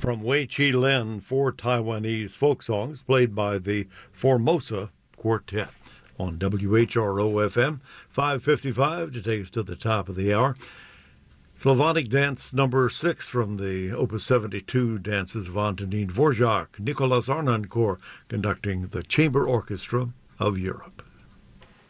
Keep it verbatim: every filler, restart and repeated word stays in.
From Wei Chi Lin, four Taiwanese folk songs played by the Formosa Quartet on W H R O F M, five fifty-five to take us to the top of the hour. Slavonic Dance number six from the Opus seventy-two dances of Antonin Dvorak, Nicolas Harnoncourt conducting the Chamber Orchestra of Europe.